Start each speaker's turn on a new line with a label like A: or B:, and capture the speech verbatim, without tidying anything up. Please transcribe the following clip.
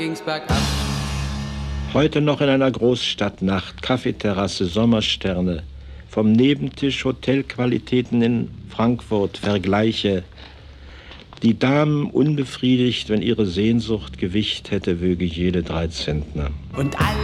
A: ging's bergab.
B: Heute noch in einer Großstadtnacht, Kaffeeterrasse, Sommersterne, vom Nebentisch Hotelqualitäten in Frankfurt vergleiche. Die Damen unbefriedigt, wenn ihre Sehnsucht Gewicht hätte, wöge jede drei Zentner.
A: Und all